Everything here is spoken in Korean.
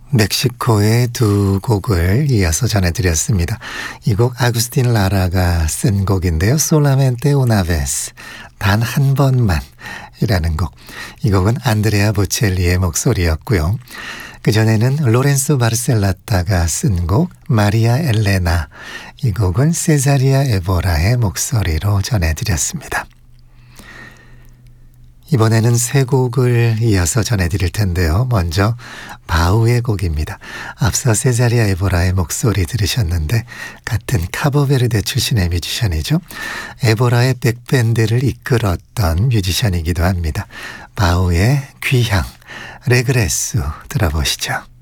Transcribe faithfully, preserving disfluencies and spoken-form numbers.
멕시코의 두 곡을 이어서 전해드렸습니다. 이 곡 아구스틴 라라가 쓴 곡인데요. Solamente una vez, 단 한 번만 이라는 곡. 이 곡은 안드레아 보첼리의 목소리였고요. 그전에는 로렌소 바르셀라타가 쓴 곡 마리아 엘레나, 이 곡은 세자리아 에보라의 목소리로 전해드렸습니다. 이번에는 세 곡을 이어서 전해드릴 텐데요. 먼저 바우의 곡입니다. 앞서 세자리아 에보라의 목소리 들으셨는데 같은 카보베르데 출신의 뮤지션이죠. 에보라의 백밴드를 이끌었던 뮤지션이기도 합니다. 바우의 귀향, 레그레스 들어보시죠.